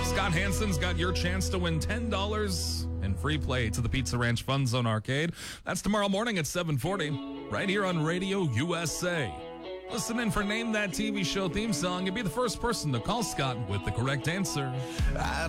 Scott Hansen's got your chance to win $10 in free play to the Pizza Ranch Fun Zone Arcade. That's tomorrow morning at 7:40, right here on Radio USA. Listen in for Name That TV Show theme song and be the first person to call Scott with the correct answer.